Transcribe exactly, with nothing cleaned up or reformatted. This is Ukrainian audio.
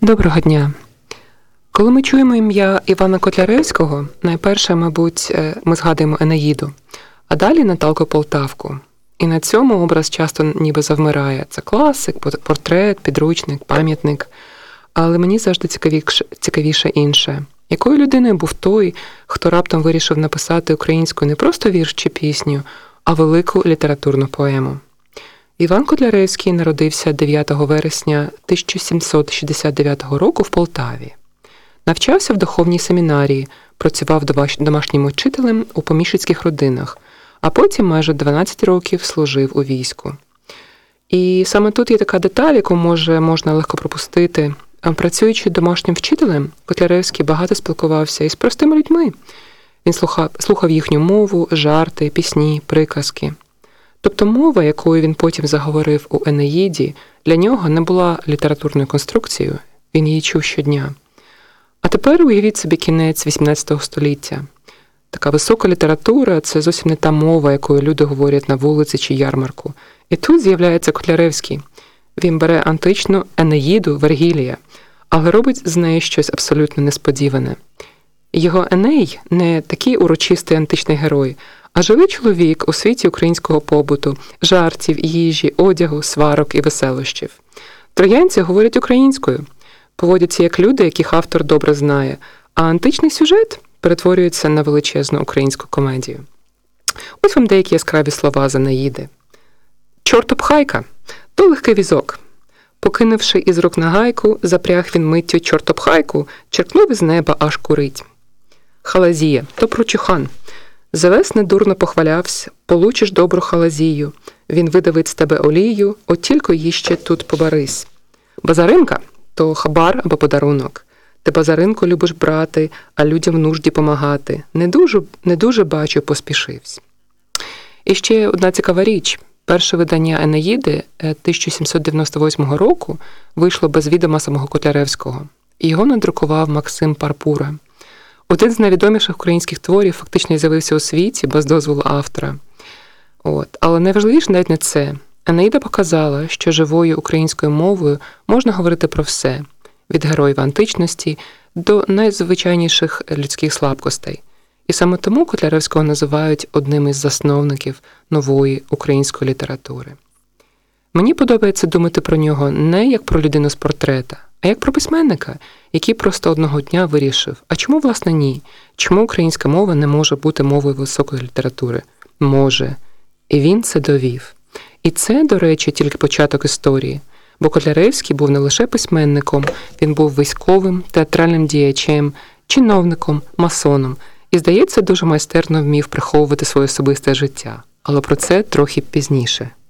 Доброго дня. Коли ми чуємо ім'я Івана Котляревського, найперше, мабуть, ми згадуємо Енеїду, а далі Наталку Полтавку. І на цьому образ часто ніби завмирає. Це класик, портрет, підручник, пам'ятник. Але мені завжди цікавіше, цікавіше інше. Якою людиною був той, хто раптом вирішив написати українською не просто вірш чи пісню, а велику літературну поему? Іван Котляревський народився дев'ятого вересня тисяча сімсот шістдесят дев'ятого року в Полтаві. Навчався в духовній семінарії, працював домашнім учителем у поміщицьких родинах, а потім майже дванадцять років служив у війську. І саме тут є така деталь, яку може, можна легко пропустити. Працюючи домашнім вчителем, Котляревський багато спілкувався із простими людьми. Він слухав, слухав їхню мову, жарти, пісні, приказки. Тобто мова, якою він потім заговорив у Енеїді, для нього не була літературною конструкцією, він її чув щодня. А тепер уявіть собі кінець вісімнадцятого століття. Така висока література – це зовсім не та мова, якою люди говорять на вулиці чи ярмарку. І тут з'являється Котляревський. Він бере античну Енеїду Вергілія, але робить з неї щось абсолютно несподіване. Його Еней – не такий урочистий античний герой, а живий чоловік у світі українського побуту, жартів, їжі, одягу, сварок і веселощів. Троянці говорять українською, поводяться як люди, яких автор добре знає, а античний сюжет перетворюється на величезну українську комедію. Ось вам деякі яскраві слова з Енеїди. «Чортопхайка – то легкий візок. Покинувши із рук нагайку, запряг він миттю чортопхайку, черкнув із неба аж курить. Халазія – то прочухан. Завес недурно похвалявся, получиш добру халазію. Він видавить з тебе олію, от тільки їй ще тут побарись. Базаринка – то хабар або подарунок. Ти базаринку любиш брати, а людям в нужді помагати. Не дуже, не дуже бачу, поспішивсь». І ще одна цікава річ. Перше видання Енеїди тисяча сімсот дев'яносто восьмого року вийшло без відома самого Котляревського. Його надрукував Максим Парпура. Один з найвідоміших українських творів фактично з'явився у світі без дозволу автора. От. Але найважливіше навіть не це. Енеїда показала, що живою українською мовою можна говорити про все. Від героїв античності до найзвичайніших людських слабкостей. І саме тому Котляревського називають одним із засновників нової української літератури. Мені подобається думати про нього не як про людину з портрета, а як про письменника, який просто одного дня вирішив, а чому, власне, ні? Чому українська мова не може бути мовою високої літератури? Може. І він це довів. І це, до речі, тільки початок історії. Бо Котляревський був не лише письменником, він був військовим, театральним діячем, чиновником, масоном. І, здається, дуже майстерно вмів приховувати своє особисте життя. Але про це трохи пізніше.